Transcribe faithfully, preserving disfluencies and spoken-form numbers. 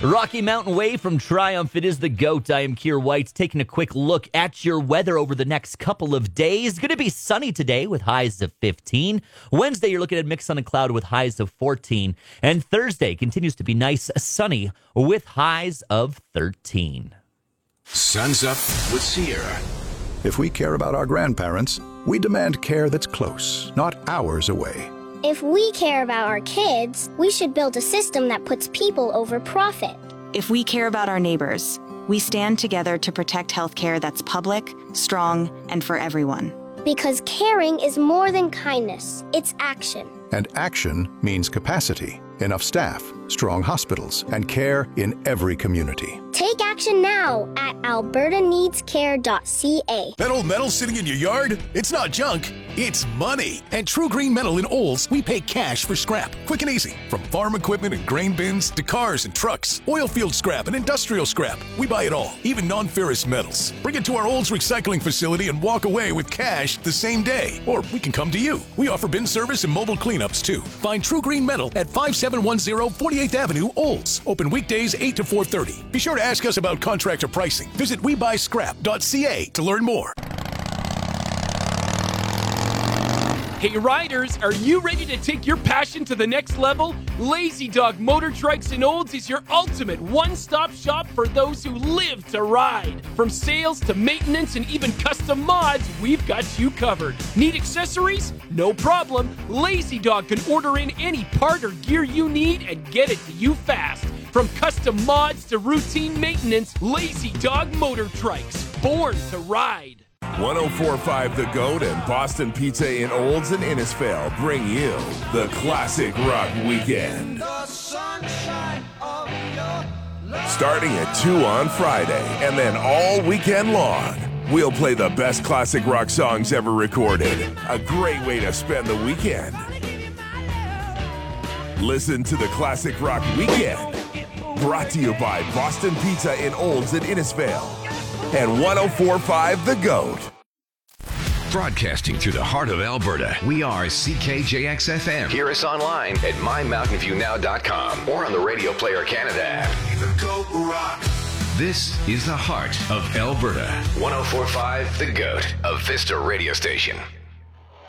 Rocky Mountain Way from Triumph. It is the GOAT. I am Keir White, taking a quick look at your weather over the next couple of days. Going to be sunny today with highs of fifteen. Wednesday, you're looking at mixed sun and cloud with highs of fourteen. And Thursday continues to be nice, sunny with highs of thirteen. Sun's Up with Sierra. If we care about our grandparents, we demand care that's close, not hours away. If we care about our kids, we should build a system that puts people over profit. If we care about our neighbors, we stand together to protect healthcare that's public, strong, and for everyone. Because caring is more than kindness, it's action. And action means capacity, enough staff, strong hospitals, and care in every community. Take action now at alberta needs care dot c a. That old metal sitting in your yard? It's not junk, it's money. At True Green Metal in Olds, we pay cash for scrap, quick and easy. From farm equipment and grain bins to cars and trucks, oil field scrap and industrial scrap. We buy it all, even non-ferrous metals. Bring it to our Olds recycling facility and walk away with cash the same day. Or we can come to you. We offer bin service and mobile cleanups too. Find True Green Metal at five seven one zero forty-eighth Avenue, Olds. Open weekdays eight to four thirty. Be sure to ask us about contractor pricing. Visit we buy scrap dot c a to learn more. Hey riders, are you ready to take your passion to the next level? Lazy Dog Motor Trikes and Olds is your ultimate one-stop shop for those who live to ride. From sales to maintenance and even custom mods, we've got you covered. Need accessories? No problem. Lazy Dog can order in any part or gear you need and get it to you fast. From custom mods to routine maintenance, Lazy Dog Motor Trikes, born to ride. one oh four point five The GOAT and Boston Pizza in Olds and Innisfail bring you the Classic Rock Weekend. Starting at two on Friday and then all weekend long, we'll play the best classic rock songs ever recorded. A great way to spend the weekend. Listen to the Classic Rock Weekend, brought to you by Boston Pizza in Olds and Innisfail and one oh four point five The GOAT. Broadcasting through the heart of Alberta, we are C K J X F M. Hear us online at my mountain view now dot com or on the Radio Player Canada app. The GOAT Rock. This is the heart of Alberta. one oh four point five The GOAT, a Vista radio station.